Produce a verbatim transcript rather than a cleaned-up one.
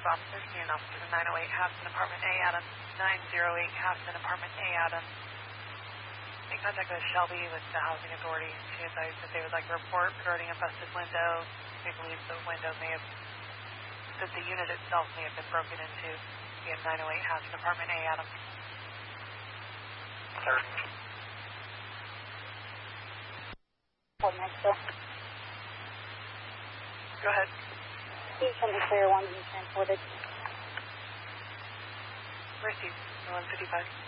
officers, unit officer to nine oh eight Halston, apartment A, Adams, nine oh eight Halston, apartment A, Adams. They contacted Shelby with the housing authority. She advised that they would like a report regarding a busted window. They believe the window may have, that the unit itself may have been broken into. We have nine oh eight Halston, apartment A, Adams. Third. Hold next door. Go ahead. Please send the clear one and transported. Mercy, one fifty-five.